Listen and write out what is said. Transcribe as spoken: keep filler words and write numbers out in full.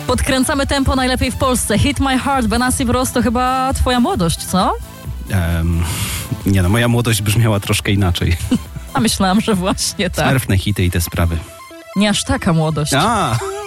Podkręcamy tempo najlepiej w Polsce. Hit My Heart, Benassi Bros to chyba twoja młodość, co? Um, nie no, moja młodość brzmiała troszkę inaczej. A myślałam, że właśnie tak. Smerfne hity i te sprawy. Nie aż taka młodość. A!